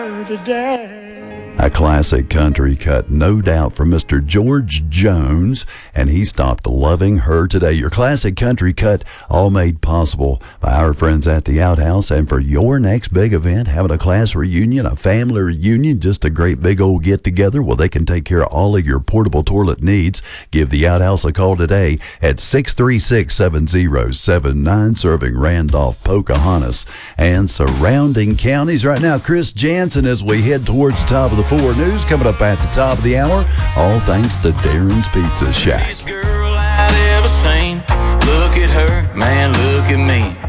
her today. A classic country cut, no doubt, from Mr. George Jones, and he stopped loving her today. Your classic country cut, all made possible by our friends at the Outhouse. And for your next big event, having a class reunion, a family reunion, just a great big old get-together, well, they can take care of all of your portable toilet needs. Give the Outhouse a call today at 636-7079, serving Randolph, Pocahontas, and surrounding counties. Right now, Chris Jansen, as we head towards the top of the 4 News, coming up at the top of the hour, all thanks to Darren's Pizza Shack. This girl I'd ever seen. Look at her, man, look at me.